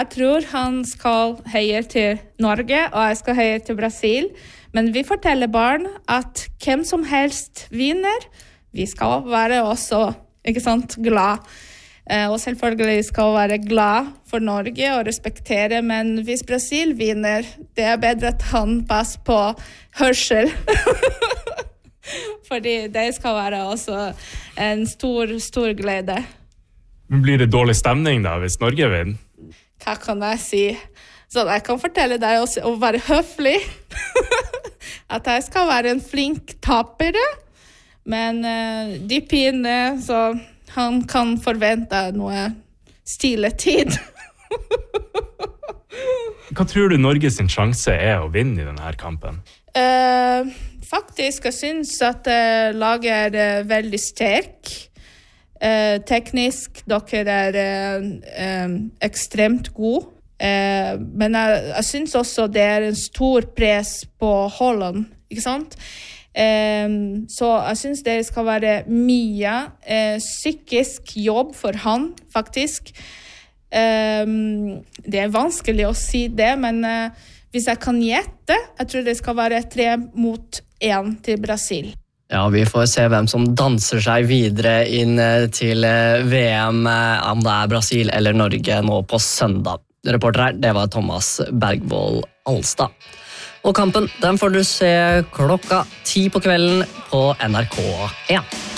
Jeg tror han skal heie til Norge, og jeg skal heie til Brasil. Men vi forteller barn at hvem som helst vinner, vi skal være også, ikke sant, glad. Og selvfølgelig skal være glad for Norge og respektere, men hvis Brasil vinner, det bedre at han passer på hørsel. Fordi det skal være også en stor glede. Men blir det dårlig stemning da, hvis Norge vinner? Hva kan jeg si? Så jeg kan fortelle deg også å være høflig. At jeg skal være en flink tapere. Men de pine, så han kan forvente noe stille tid. Hva tror du Norges sjanse er å vinne i denne kampen? Faktisk, jeg synes at laget veldig sterk. Teknisk, dere ekstremt god. Men jeg synes også det en stor press på Holland, ikke sant? Så jeg synes det skal være mye psykisk jobb for han, faktisk. Det vanskelig å si det, men hvis jeg kan gjette, jeg tror det skal være 3-1 til Brasil. Ja, vi får se hvem som danser seg videre inn til VM, om det Brasil eller Norge nå på søndag. Reporter her, det var Thomas Bergvold Alstad. Og kampen, den får du se klokka 10 på kvelden på NRK1.